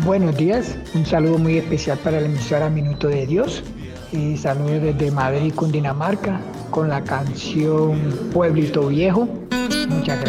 Buenos días, un saludo muy especial para la emisora Minuto de Dios y saludos desde Madrid, Cundinamarca, con la canción Pueblito Viejo. Muchas gracias.